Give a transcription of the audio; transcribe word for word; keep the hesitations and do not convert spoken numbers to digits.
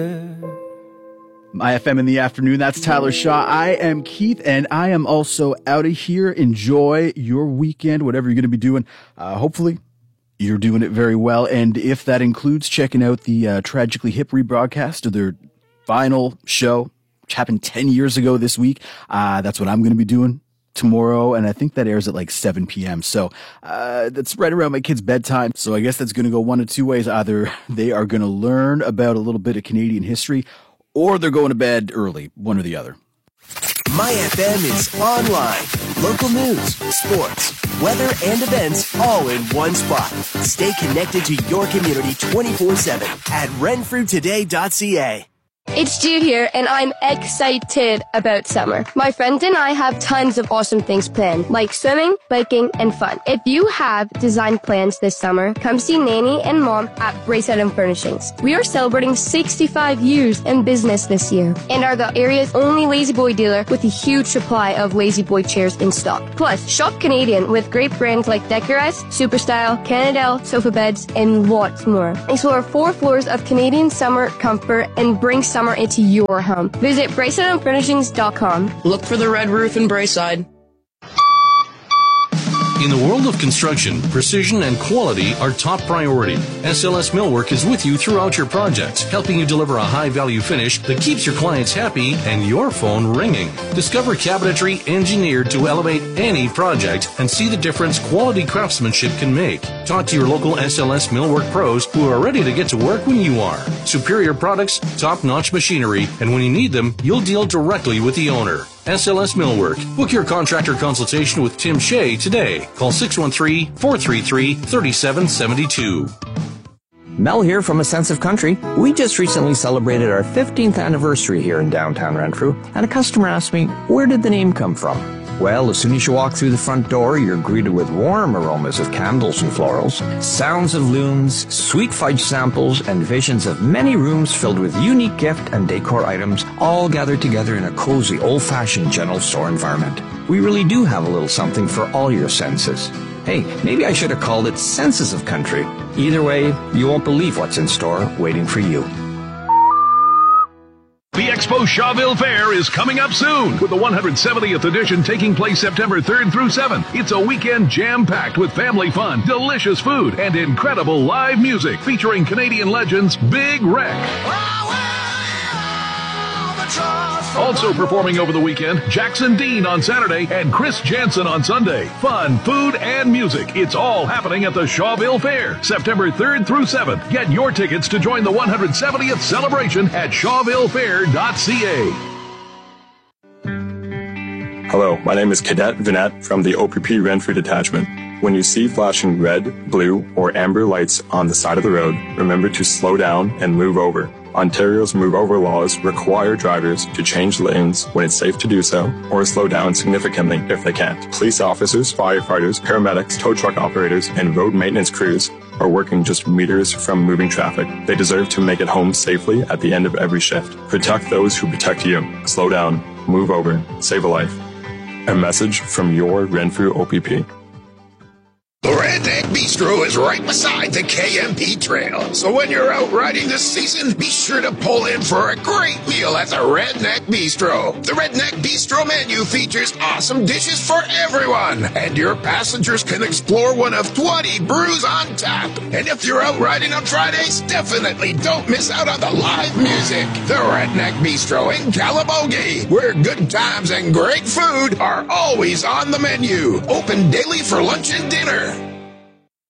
My F M in the afternoon. That's Tyler Shaw. I am Keith, and I am also out of here. Enjoy your weekend, whatever you're going to be doing. Uh, hopefully, you're doing it very well. And if that includes checking out the uh, Tragically Hip rebroadcast of their final show, which happened ten years ago this week, uh, that's what I'm going to be doing tomorrow. And I think that airs at like seven p.m. So uh, that's right around my kid's bedtime. So I guess that's going to go one of two ways. Either they are going to learn about a little bit of Canadian history, or they're going to bed early, one or the other. My F M is online. Local news, sports, weather, and events all in one spot. Stay connected to your community twenty-four seven at renfrew today dot c a. It's Jude here, and I'm excited about summer. My friends and I have tons of awesome things planned, like swimming, biking, and fun. If you have design plans this summer, come see Nanny and Mom at Bracelet and Furnishings. We are celebrating sixty-five years in business this year, and are the area's only Lazy Boy dealer with a huge supply of Lazy Boy chairs in stock. Plus, shop Canadian with great brands like Decorize, Superstyle, Canadel, sofa beds, and lots more. Explore four floors of Canadian summer comfort and bring summer into your home. Visit bracelet and furnishings dot com. Look for the red roof in Braeside. In the world of construction, precision and quality are top priority. S L S Millwork is with you throughout your projects, helping you deliver a high-value finish that keeps your clients happy and your phone ringing. Discover cabinetry engineered to elevate any project and see the difference quality craftsmanship can make. Talk to your local S L S Millwork pros who are ready to get to work when you are. Superior products, top-notch machinery, and when you need them, you'll deal directly with the owner. S L S Millwork. Book your contractor consultation with Tim Shea today. Call six one three, four three three, three seven seven two. Mel here from A Sense of Country. We just recently celebrated our fifteenth anniversary here in downtown Renfrew, and a customer asked me, where did the name come from? Well, as soon as you walk through the front door, you're greeted with warm aromas of candles and florals, sounds of loons, sweet fudge samples, and visions of many rooms filled with unique gift and decor items, all gathered together in a cozy, old-fashioned general store environment. We really do have a little something for all your senses. Hey, maybe I should have called it Senses of Country. Either way, you won't believe what's in store waiting for you. The Expo Shawville Fair is coming up soon, with the one hundred seventieth edition taking place September third through seventh. It's a weekend jam-packed with family fun, delicious food, and incredible live music featuring Canadian legends Big Wreck. Also performing over the weekend, Jackson Dean on Saturday and Chris Jansen on Sunday. Fun, food, and music. It's all happening at the Shawville Fair, September third through seventh. Get your tickets to join the one hundred seventieth celebration at shawville fair dot c a. Hello, my name is Cadet Vinette from the O P P Renfrew Detachment. When you see flashing red, blue, or amber lights on the side of the road, remember to slow down and move over. Ontario's move over laws require drivers to change lanes when it's safe to do so, or slow down significantly if they can't. Police officers, firefighters, paramedics, tow truck operators, and road maintenance crews are working just meters from moving traffic. They deserve to make it home safely at the end of every shift. Protect those who protect you. Slow down, move over, save a life. A message from your Renfrew O P P. The Redneck Bistro is right beside the K M P Trail. So when you're out riding this season, be sure to pull in for a great meal at the Redneck Bistro. The Redneck Bistro menu features awesome dishes for everyone. And your passengers can explore one of twenty brews on tap. And if you're out riding on Fridays, definitely don't miss out on the live music. The Redneck Bistro in Calabogie, where good times and great food are always on the menu. Open daily for lunch and dinner.